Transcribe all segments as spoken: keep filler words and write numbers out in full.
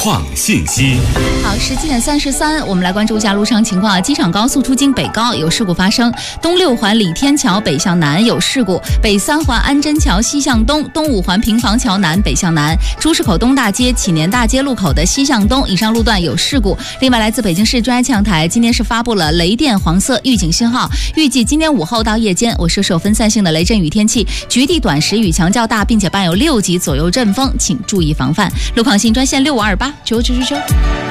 创信息。 好，十七点三十三，我们来关注一下路上情况啊。机场高速出京北高有事故发生，东六环李天桥北向南有事故，北三环安贞桥西向东、东五环平房桥南北向南、朱市口东大街、启年大街路口的西向东以上路段有事故。另外，来自北京市专业气象台今天是发布了雷电黄色预警信号，预计今天午后到夜间，我市是有分散性的雷阵雨天气，局地短时雨强较大，并且伴有六级左右阵风，请注意防范。路况信专线六五二八九九九九。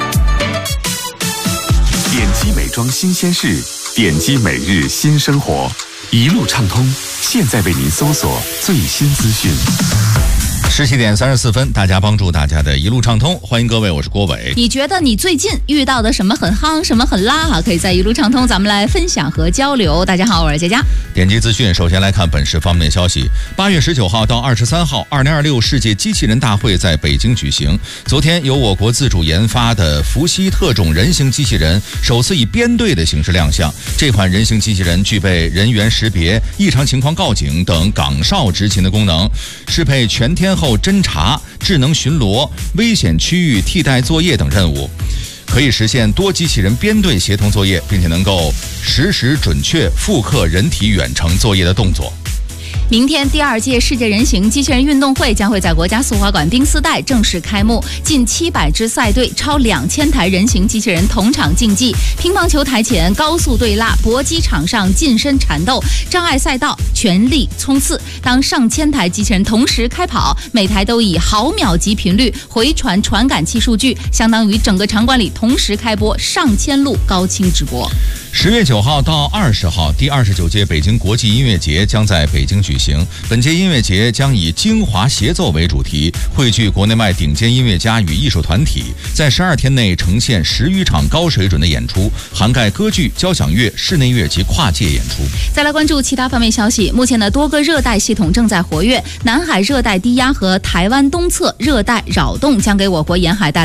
点击美妆新鲜事，点击每日新生活，一路畅通，现在为您搜索最新资讯。 十七点三十四分，大家帮助大家的一路畅通，欢迎各位，我是郭伟。 你觉得你最近遇到的什么很夯，什么很拉哈？可以在一路畅通，咱们来分享和交流。大家好，我是佳佳。 点击资讯，首先来看本市方面的消息。八月十九号到二十三号，二零二六世界机器人大会在北京举行。昨天，由我国自主研发的伏羲特种人形机器人首次以编队的形式亮相。这款人形机器人具备人员识别、异常情况告警等岗哨执勤的功能，适配全天候侦查、智能巡逻、危险区域替代作业等任务，可以实现多机器人编队协同作业，并且能够实时准确复刻人体远程作业的动作。 明天第二届世界人形机器人运动会将会在国家速滑馆丁斯代正式开幕，近七百支赛队、超两千台人形机器人同场竞技，乒乓球台前高速对拉，搏击场上近身缠斗，障碍赛道全力冲刺。当上千台机器人同时开跑，每台都以毫秒级频率回传传感器数据，相当于整个场馆里同时开播上千路高清直播。 十月九号到二十号，第二十九届北京国际音乐节将在北京举行。本届音乐节将以精华协奏为主题，汇聚国内外顶尖音乐家与艺术团体，在十二天内呈现十余场高水准的演出，涵盖歌剧、交响乐、室内乐及跨界演出。 再来关注其他方面消息，目前的多个热带系统正在活跃，南海热带低压和台湾东侧热带扰动将给我国沿海带来